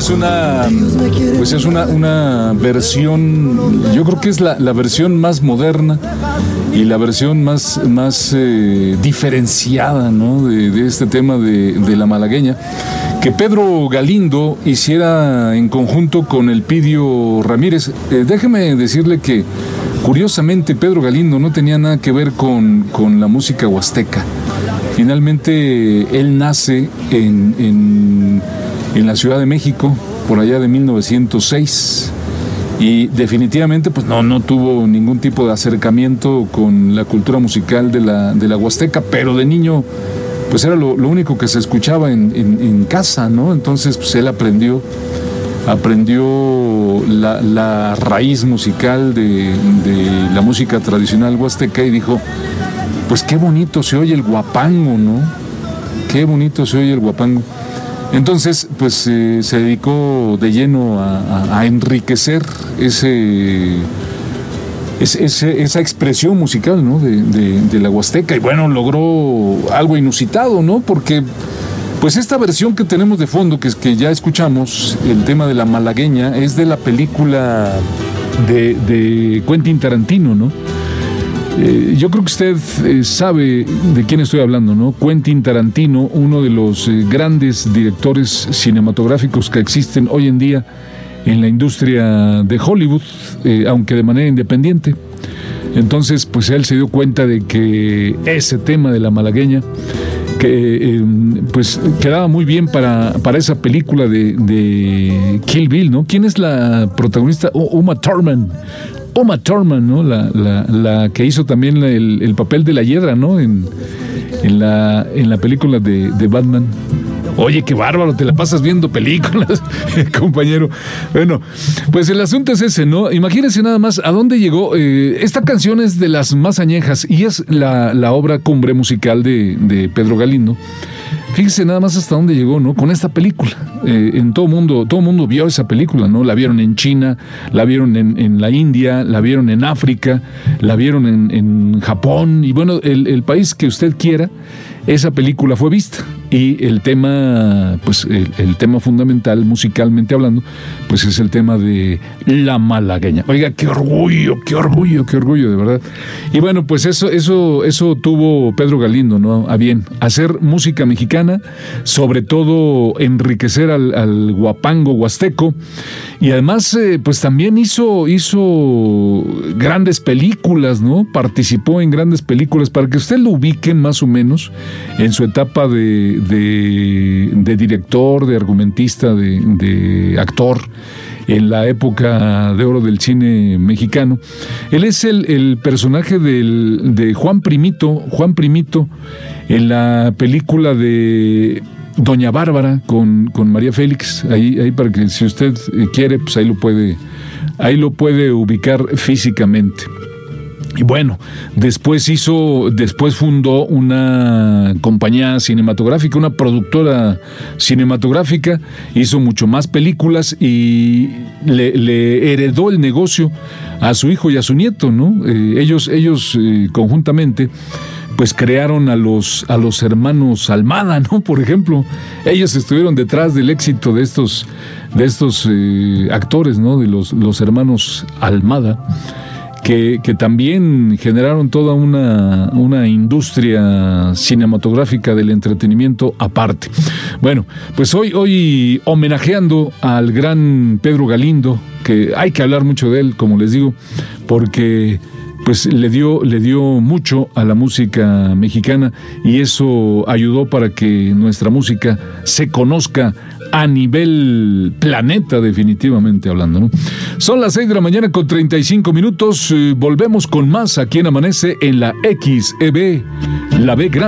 una versión, yo creo que es la versión más moderna y la versión más diferenciada, ¿no? de este tema de la malagueña, que Pedro Galindo hiciera en conjunto con Elpidio Ramírez. Déjeme decirle que curiosamente Pedro Galindo no tenía nada que ver con la música huasteca. Finalmente él nace en la Ciudad de México, por allá de 1906, y definitivamente pues no tuvo ningún tipo de acercamiento con la cultura musical de la huasteca, pero de niño pues era lo único que se escuchaba en casa, ¿no? Entonces pues él aprendió la raíz musical de la música tradicional huasteca y dijo, pues qué bonito se oye el huapango, ¿no? Qué bonito se oye el huapango. Entonces, pues se dedicó de lleno a enriquecer esa expresión musical, ¿no? de la huasteca, y bueno, logró algo inusitado, ¿no? Porque pues esta versión que tenemos de fondo, que ya escuchamos, el tema de la malagueña, es de la película de Quentin Tarantino, ¿no? Yo creo que usted sabe de quién estoy hablando, ¿no? Quentin Tarantino, uno de los grandes directores cinematográficos que existen hoy en día en la industria de Hollywood, aunque de manera independiente. Entonces, pues él se dio cuenta de que ese tema de la malagueña pues quedaba muy bien para esa película de Kill Bill, ¿no? ¿Quién es la protagonista? Uma Thurman, ¿no? La que hizo también el papel de la Hiedra, ¿no? En la película de Batman. Oye, qué bárbaro, te la pasas viendo películas, compañero. Bueno, pues el asunto es ese, ¿no? Imagínense nada más a dónde llegó. Esta canción es de las más añejas y es la obra cumbre musical de Pedro Galindo. Fíjense nada más hasta dónde llegó, ¿no? Con esta película. En todo mundo vio esa película, ¿no? La vieron en China, la vieron en la India, la vieron en África, la vieron en Japón, y bueno, el país que usted quiera, esa película fue vista. Y el tema, pues el tema fundamental, musicalmente hablando, pues es el tema de la malagueña. Oiga, qué orgullo, de verdad. Y bueno, pues eso tuvo Pedro Galindo, ¿no? A bien, hacer música mexicana, sobre todo enriquecer al huapango huasteco, y además, pues también hizo grandes películas, ¿no? Participó en grandes películas, para que usted lo ubique más o menos en su etapa de director, de argumentista, de actor, en la época de oro del cine mexicano. Él es el personaje de Juan Primito, en la película de Doña Bárbara con María Félix, ahí para que si usted quiere, pues ahí lo puede ubicar físicamente. Y bueno, después fundó una compañía cinematográfica, una productora cinematográfica, hizo mucho más películas y le heredó el negocio a su hijo y a su nieto, ¿no? Ellos conjuntamente pues crearon a los hermanos Almada, ¿no? Por ejemplo, ellos estuvieron detrás del éxito de estos actores, ¿no? De los hermanos Almada, que también generaron toda una industria cinematográfica del entretenimiento aparte. Bueno, pues hoy homenajeando al gran Pedro Galindo, que hay que hablar mucho de él, como les digo, porque pues le dio mucho a la música mexicana, y eso ayudó para que nuestra música se conozca a nivel planeta, definitivamente hablando, ¿no? Son las 6 de la mañana con 35 minutos. Volvemos con más aquí en Amanece en la XEB, la B grande.